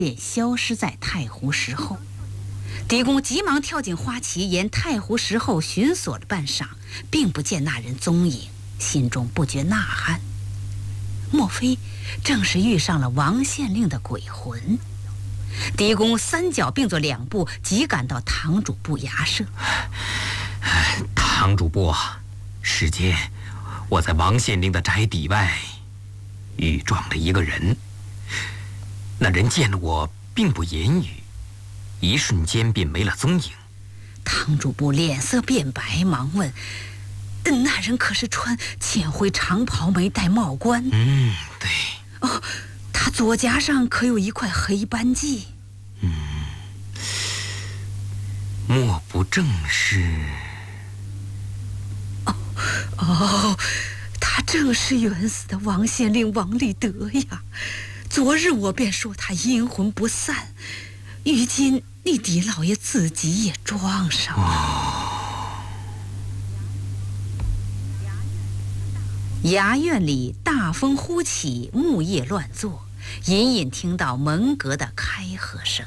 便消失在太湖石后。狄公急忙跳进花旗，沿太湖石后寻索了半晌，并不见那人踪影，心中不觉呐喊，莫非正是遇上了王县令的鬼魂？狄公三脚并作两步，急赶到堂主部衙舍。 堂主部，时间我在王县令的宅邸外遇撞了一个人，那人见了我并不言语，一瞬间便没了踪影。 堂主部脸色变白，忙问：那人可是穿浅灰长袍，没戴帽冠？ 对。 哦，他左颊上可有一块黑斑迹？ 莫不正是？ 他正是冤死的王县令王立德呀！昨日我便说他阴魂不散，如今你狄老爷自己也撞上了。衙院里大风忽起，木叶乱作，隐隐听到门阁的开合声。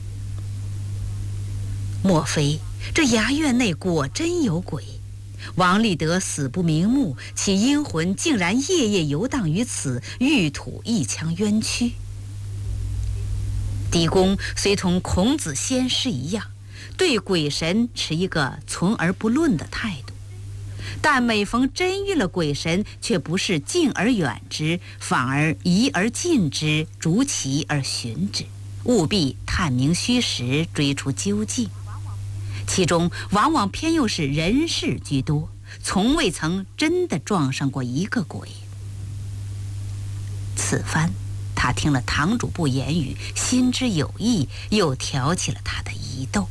莫非这衙院内果真有鬼？王立德死不瞑目，其阴魂竟然夜夜游荡于此，欲吐一腔冤屈。狄公虽同孔子先师一样，对鬼神持一个存而不论的态度，但每逢真遇了鬼神，却不是敬而远之，反而疑而近之，逐其而寻之，务必探明虚实，追出究竟。其中往往偏又是人事居多，从未曾真的撞上过一个鬼。此番他听了堂主部言语，心知有意，又挑起了他的疑窦。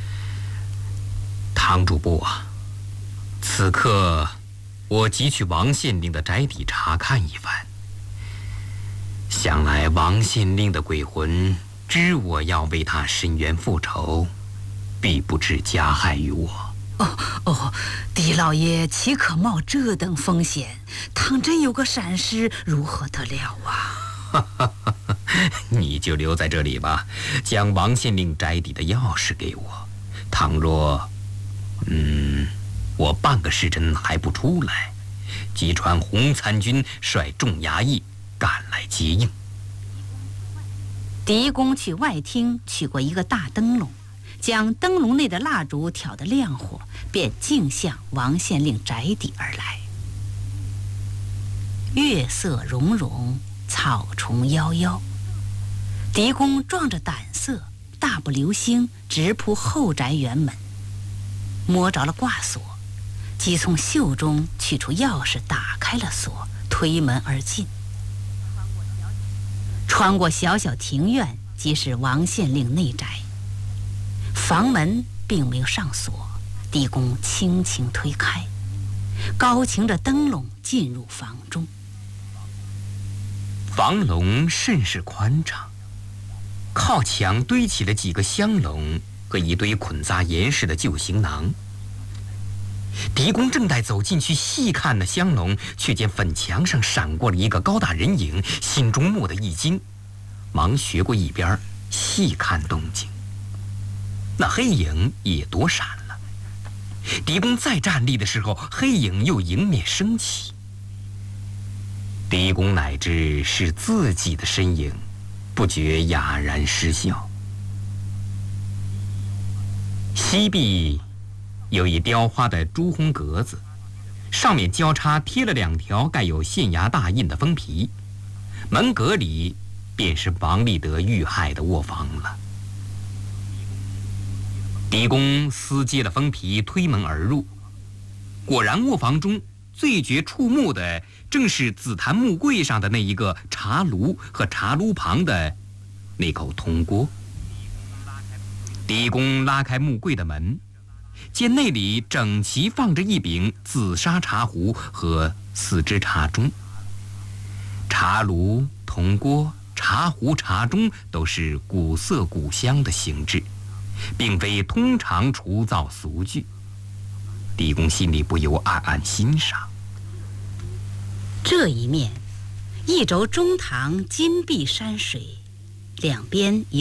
堂主部啊，此刻我即去王县令的宅邸查看一番，想来王县令的鬼魂知我要为他伸冤复仇，必不至加害于我。 狄老爷岂可冒这等风险？倘真有个闪失，如何得了啊？ 你就留在这里吧，将王县令宅邸的钥匙给我。倘若我半个时辰还不出来，即传洪参军率众衙役赶来接应。 狄公去外厅取过一个大灯笼，将灯笼内的蜡烛挑得亮火，便径向王县令宅邸而来。月色融融，草虫夭夭。狄公壮着胆色，大步流星直扑后宅园门，摸着了挂锁，即从袖中取出钥匙，打开了锁，推门而进。穿过小小庭院，即是王县令内宅。房门并没有上锁，狄公轻轻推开，高擎着灯笼进入房中。 房笼甚是宽敞，靠墙堆起了几个香笼和一堆捆扎严实的旧行囊。狄公正待走进去细看那香笼，却见粉墙上闪过了一个高大人影，心中蓦地一惊，忙学过一边细看动静。那黑影也躲闪了。狄公再站立的时候，黑影又迎面升起。狄公乃知是自己的身影，不觉哑然失笑。西壁有一雕花的朱红格子，上面交叉贴了2条盖有县衙大印的封皮，门格里便是王立德遇害的卧房了。狄公撕揭了封皮，推门而入，果然卧房中最觉触目的正是紫檀木柜上的那一个茶炉和茶炉旁的那口铜锅。狄公拉开木柜的门，见内里整齐放着一柄紫砂茶壶和4只茶盅。茶炉、铜锅、茶壶、茶盅都是古色古香的形制，并非通常除造俗具。狄公心里不由暗暗欣赏。 这一面，一轴中堂金碧山水， 两边一